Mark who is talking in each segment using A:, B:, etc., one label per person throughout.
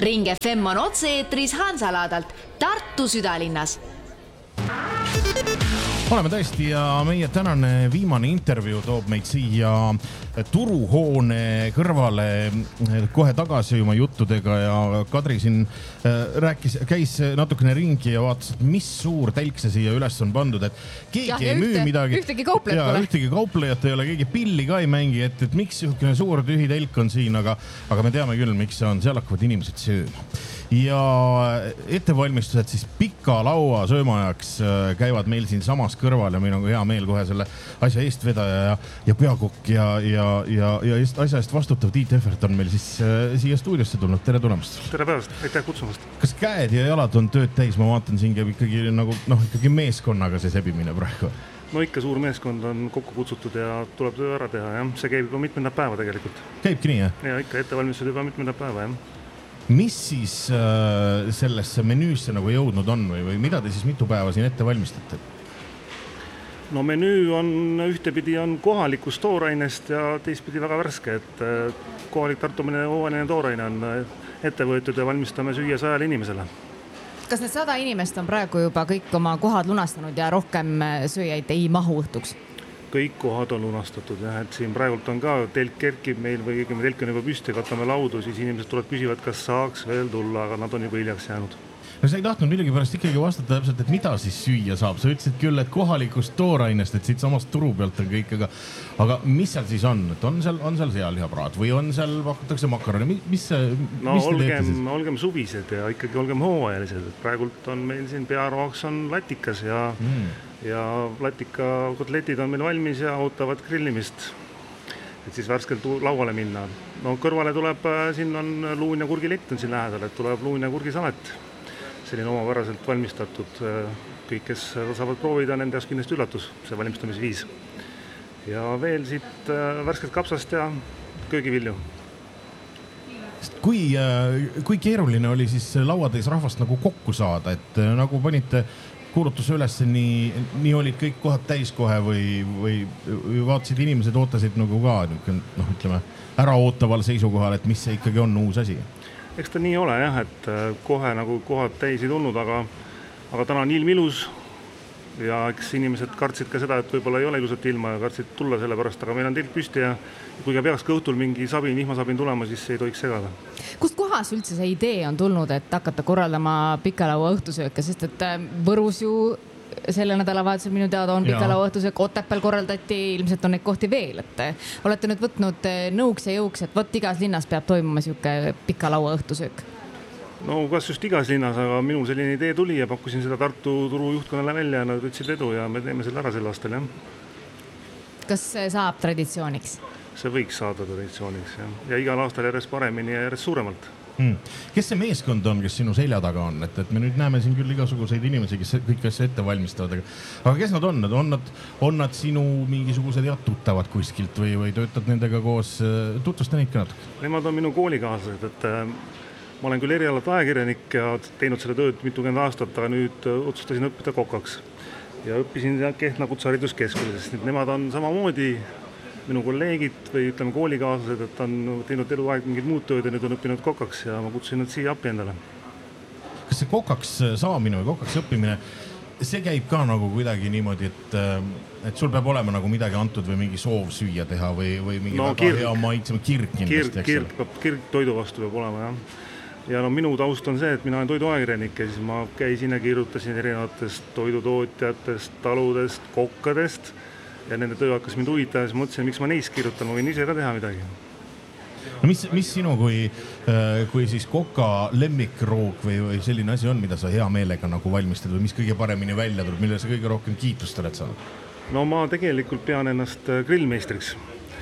A: Ring FM on otse-eetris Hansaladalt Tartu südalinnas.
B: Oleme tõesti ja meie tänane viimane intervjuu toob meid siia turuhoone kõrvale kohe tagasi oma juttudega ja Kadri siin käis natukene ringi ja vaatas, et mis suur telk see siia üles on pandud, et keegi ei müü midagi.
C: Ühtegi kauplejat pole.
B: Ühtegi kauplejat ei ole, keegi pilli ka ei mängi, et miks selline suur tühi telk on siin, aga me teame küll, miks see on, seal hakkavad inimesed sööma. Ja ettevalmistused siis pika laua söömajaks käivad meil siin samas kõrval ja meil on hea meel kohe selle asja eestvedaja ja peakokk ja asja eest vastutav Tiit Ehvert on meil siis siia stuudiosse tulnud. Tere tulemast.
D: Tere päevast, aitäh kutsumast.
B: Kas käed ja jalad on tööd täis? Ma vaatan siin käib ikkagi nagu ikkagi meeskonnaga see sebimine praegu.
D: No ikka suur meeskond on kokku kutsutud ja tuleb töö ära teha. Ja see käib juba mitmendat päeva tegelikult.
B: Käibki nii, jah?
D: Ja ikka ettevalmistused juba mitmendat päeva, jah.
B: Mis siis sellesse menüüsse nagu jõudnud on või mida te siis mitu päeva siin ette valmistate?
D: No menüü on ühtepidi on kohalikust toorainest ja teistpidi väga värske, et kohalik tartumine hooajaline tooraine on ette võetud ja valmistame süüa 100 inimesele.
C: Kas need 100 inimest on praegu juba kõik oma kohad lunastanud ja rohkem sööjaid ei mahu õhtuks?
D: Kõik kohad on lunastatud, jah, et siin praegult on ka telk kerkib meil või telk on juba püsti, katame laudu, siis inimesed tulevad küsivad, kas saaks veel tulla, aga nad on juba hiljaks jäänud.
B: No sa ei tahtnud millegi pärast ikkagi vastata täpselt, et mida siis süüa saab. Sa ütlesid küll, et kohalikust toorainest, et siit samast turu pealt on kõik, aga mis seal siis on? Et on seal sealihapraad või on seal pakutakse makaroni?
D: No olgem suvised ja ikkagi olgem hooajalised. Praegult on meil siin pearoaks on latikas ja latika kotletid on meil valmis ja ootavad grillimist, et siis värskelt lauale minna. No kõrvale tuleb, siin on luun ja kurgilett on siin lähedal, et tuleb luun ja kurgisalet. Selline omapäraselt valmistatud. Kõik, kes saavad proovida, nende jaoks kindlasti üllatus, see valmistamisviis. Ja veel siit värskelt kapsast ja köögivilju.
B: Kui keeruline oli siis lauatäis rahvast nagu kokku saada, et nagu panite kuulutuse üles, nii olid kõik kohad täis kohe või vaatasid inimesed, ootasid nagu ka ütleme, ära ootaval seisukohal, et mis see ikkagi on uus asi?
D: Eks ta nii ole, jah, et kohe nagu kohad täis ei tulnud, aga täna on ilm ilus ja eks inimesed kartsid ka seda, et võib-olla ei ole ilusat ilma ja kartsid tulla selle pärast, aga meil on telk püsti ja kui ka peaks ka õhtul mingi vihmasabin tulema, siis ei tohiks segada.
C: Kust kohas üldse see idee on tulnud, et hakata korraldama pikalaua õhtusööke, sest et Võrus ju selle nädalavahetusel minu teada on pikalaua õhtusöök, Otepääl korraldati, ilmselt on neid kohti veel, et olete nüüd võtnud nõuks ja jõuks, et võt igas linnas peab toimuma siuke pikalaua õhtusöök?
D: No kas just igas linnas, aga minul selline idee tuli ja pakkusin seda Tartu turu juhtkonnale välja ja nad ütlesid edu ja me teeme selle ära sel aastal, jah.
C: Kas see saab traditsiooniks?
D: See võiks saada traditsiooniks, jah. Ja igal aastal järjest paremini ja järjest suuremalt.
B: Kes see meeskond on, kes sinu selja taga on? Et me nüüd näeme siin küll igasuguseid inimesi, kes kõik asja ette valmistavad. Aga kes nad on? On nad sinu mingisugused tuttavad kuskilt või töötad nendega koos? Tutvusta neid ka natuke.
D: Nemad on minu koolikaaslased, et ma olen küll erialalt ajakirjanik ja teinud seda tööd mitukümmend aastat, aga nüüd otsustasin õppida kokaks. Ja õppisin Kehtna kutsehariduskeskusest. Nemad on samamoodi minu kolleegid või ütleme koolikaaslased, et on teinud eluaeg mingid muud tööd ja nüüd on õppinud kokaks ja ma kutsusin nad siia appi endale.
B: Kas see kokaks saamine või kokaks õppimine, see käib ka nagu kuidagi niimoodi, et sul peab olema nagu midagi antud või mingi soov süüa teha või mingi väga hea maitsema kirg kindlasti?
D: Kirg toidu vastu peab olema, jah. Ja minu taust on see, et mina olen toiduajakirjanik ja siis ma käisin ja kirjutasin erinevatest toidutootjatest, taludest, kokkadest ja nende töö hakkas mind huvitama ja siis mõtlesin, miks ma neist kirjutan, ma võin ise ka teha midagi.
B: No mis sinu kui siis koka lemmikroog või selline asi on, mida sa hea meelega nagu valmistad või mis kõige paremini välja tuleb, mille sa kõige rohkem kiitust oled saanud? No
D: ma tegelikult pean ennast grillmeistriks.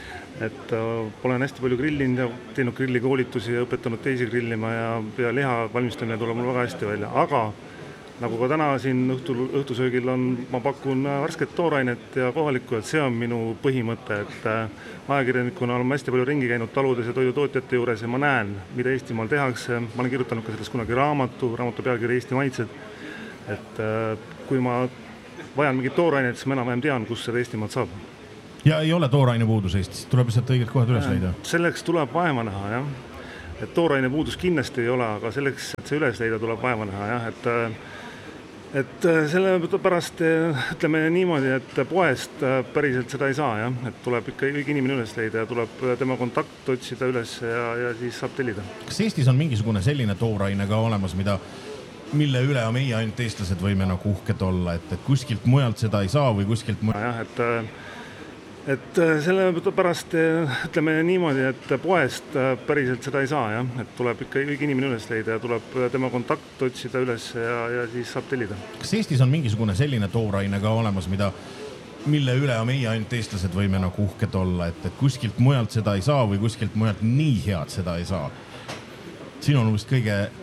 D: Et olen hästi palju grillinud ja teinud grillikoolitusi ja õpetanud teisi grillima ja liha valmistamine tuleb mul väga hästi välja. Aga nagu ka täna siin õhtusöögil ma pakun värsket toorainet ja kohalikku, et see on minu põhimõte, et ajakirjanikuna olen hästi palju ringi käinud taludes ja toidutootjate juures ja ma näen, mida Eestimaal tehakse. Ma olen kirjutanud ka sellest kunagi raamatu pealkiri Eesti maitsed. Et kui ma vajan mingit toorainet, siis ma enam-vähem tean, kus seda Eestimaalt saab. Ja ei ole tooraine puudus Eestis, tuleb lihtsalt õiged kohad üles leida. Selleks tuleb vaema näha, jah. et tooraine puudus kindlasti ei ole, aga selleks, et see üles leida, tuleb vaeva näha, jah, et selle pärast ütleme niimoodi, et poest päriselt seda ei saa, jah, et tuleb ikka õige inimene üles leida ja tuleb tema kontakt otsida üles ja siis saab tellida.
B: Kas Eestis on mingisugune selline tooraine ka olemas, mille üle meie ainult eestlased võime nagu uhked olla, et kuskilt mujalt seda ei saa või kuskilt mujalt?
D: Jah, et selle pärast ütleme niimoodi, et poest päriselt seda ei saa, jah, et tuleb ikka õige inimene üles leida ja tuleb tema kontakt otsida üles ja siis saab tellida.
B: Kas Eestis on mingisugune selline tooraine ka olemas, mille üle meie ainult eestlased võime nagu uhked olla, et kuskilt mujalt seda ei saa või kuskilt mujalt nii head seda ei saa? Siin on vist kõige